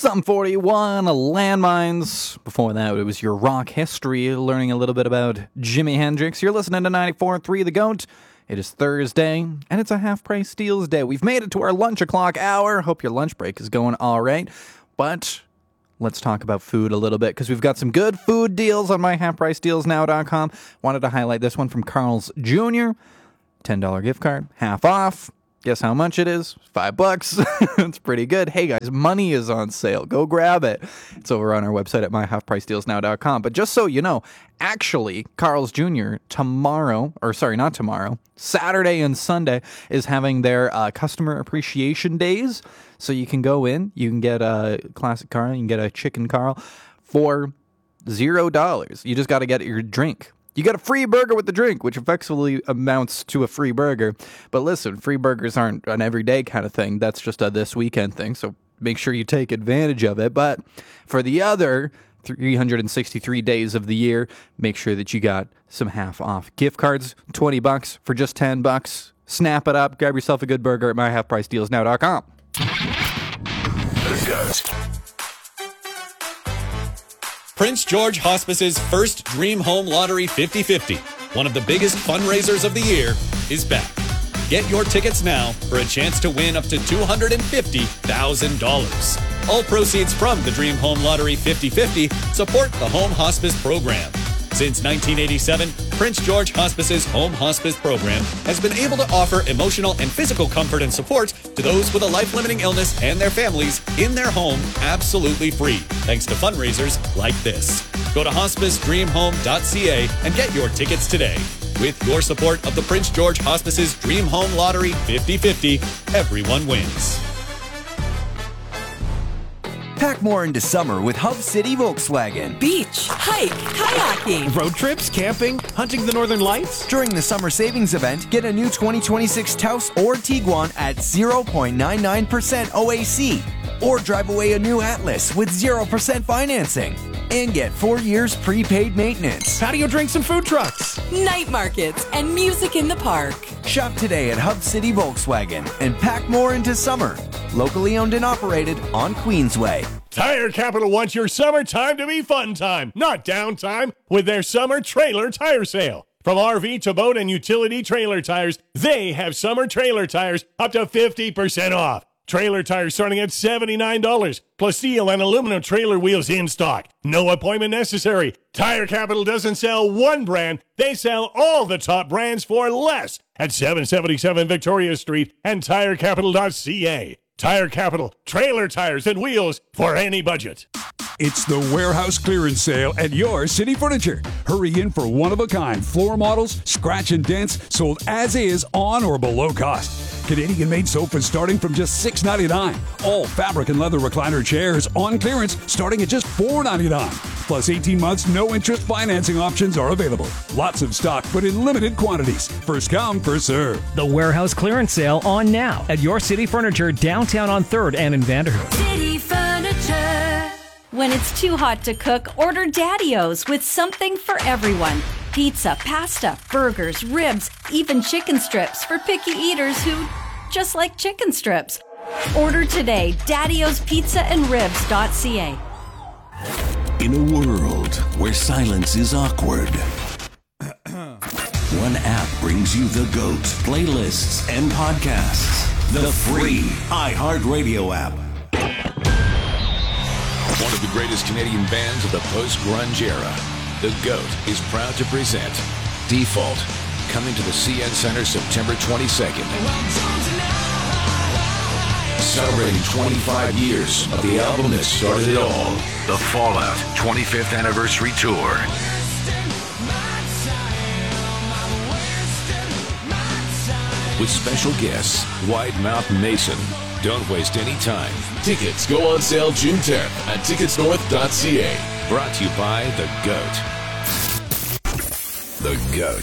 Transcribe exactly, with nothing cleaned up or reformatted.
Sum forty-one, Landmines. Before that, it was your rock history, learning a little bit about Jimi Hendrix. You're listening to ninety-four point three The Goat. It is Thursday, and it's a half-price deals day. We've made it to our lunch o'clock hour. Hope your lunch break is going all right. But let's talk about food a little bit, because we've got some good food deals on my half price deals now dot com. Wanted to highlight this one from Carl's Junior ten dollars gift card, half off. Guess how much it is? Five bucks. It's pretty good. Hey guys, money is on sale. Go grab it. It's over on our website at my half price deals now dot com. But just so you know, actually, Carl's Junior tomorrow, or sorry, not tomorrow, Saturday and Sunday is having their uh, customer appreciation days. So you can go in, you can get a classic Carl, you can get a chicken Carl for zero dollars. You just got to get your drink. You get a free burger with the drink, which effectively amounts to a free burger. But listen, free burgers aren't an everyday kind of thing. That's just a this weekend thing. So make sure you take advantage of it. But for the other three hundred sixty-three days of the year, make sure that you got some half off gift cards, twenty bucks for just ten bucks. Snap it up. Grab yourself a good burger at my half price deals now dot com. The Goat. Prince George Hospice's first Dream Home Lottery fifty fifty, one of the biggest fundraisers of the year, is back. Get your tickets now for a chance to win up to two hundred fifty thousand dollars. All proceeds from the Dream Home Lottery fifty fifty support the Home Hospice Program. Since nineteen eighty-seven, Prince George Hospice's Home Hospice Program has been able to offer emotional and physical comfort and support to those with a life-limiting illness and their families in their home absolutely free, thanks to fundraisers like this. Go to hospice dream home dot c a and get your tickets today. With your support of the Prince George Hospice's Dream Home Lottery fifty fifty, everyone wins. Pack more into summer with Hub City Volkswagen. Beach, hike, kayaking. Road trips, camping, hunting the northern lights. During the summer savings event, get a new twenty twenty-six Taos or Tiguan at zero point nine nine percent O A C. Or drive away a new Atlas with zero percent financing. And get four years prepaid maintenance. Patio drinks and food trucks. Night markets and music in the park. Shop today at Hub City Volkswagen and pack more into summer. Locally owned and operated on Queensway. Tire Capital wants your summertime to be fun time, not downtime, with their summer trailer tire sale. From R V to boat and utility trailer tires, they have summer trailer tires up to fifty percent off. Trailer tires starting at seventy-nine dollars, plus steel and aluminum trailer wheels in stock. No appointment necessary. Tire Capital doesn't sell one brand, they sell all the top brands for less at seven seventy-seven Victoria Street and tire capital dot c a. Tire Capital, trailer tires and wheels for any budget. It's the warehouse clearance sale at your City Furniture. Hurry in for one-of-a-kind floor models, scratch and dents, sold as is on or below cost. Canadian-made sofas starting from just six ninety-nine. All fabric and leather recliner chairs on clearance starting at just four ninety-nine. Plus eighteen months, no interest financing options are available. Lots of stock, but in limited quantities. First come, first serve. The warehouse clearance sale on now at your City Furniture downtown on third and in Vanderhook. City Furniture. When it's too hot to cook, order Daddy-O's with something for everyone. Pizza, pasta, burgers, ribs, even chicken strips for picky eaters who just like chicken strips. Order today, daddy os pizza and ribs dot c a. In a world where silence is awkward, one app brings you The Goat, playlists, and podcasts. The free iHeartRadio app. One of the greatest Canadian bands of the post-grunge era, The Goat is proud to present Default, coming to the C N Center September twenty-second. Celebrating twenty-five years of the album that started it all, the Fallout twenty-fifth Anniversary Tour. With special guests, Wide Mouth Mason. Don't waste any time. Tickets go on sale June tenth at tickets north dot c a. Brought to you by The Goat. The Goat.